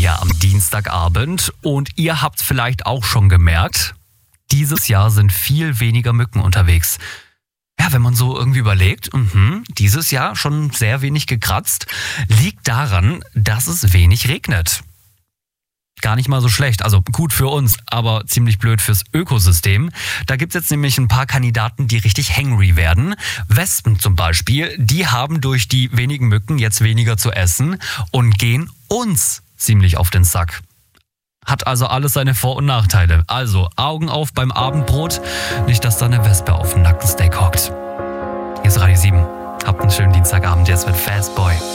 hier am Dienstagabend und ihr habt vielleicht auch schon gemerkt, dieses Jahr sind viel weniger Mücken unterwegs. Ja, wenn man so irgendwie überlegt, dieses Jahr schon sehr wenig gekratzt, liegt daran, dass es wenig regnet. Gar nicht mal so schlecht, also gut für uns, aber ziemlich blöd fürs Ökosystem. Da gibt's jetzt nämlich ein paar Kandidaten, die richtig hangry werden. Wespen zum Beispiel, die haben durch die wenigen Mücken jetzt weniger zu essen und gehen uns ziemlich auf den Sack. Hat also alles seine Vor- und Nachteile. Also Augen auf beim Abendbrot, nicht dass da eine Wespe auf dem Nackensteak hockt. Hier ist Radio 7. Habt einen schönen Dienstagabend jetzt mit Fastboy.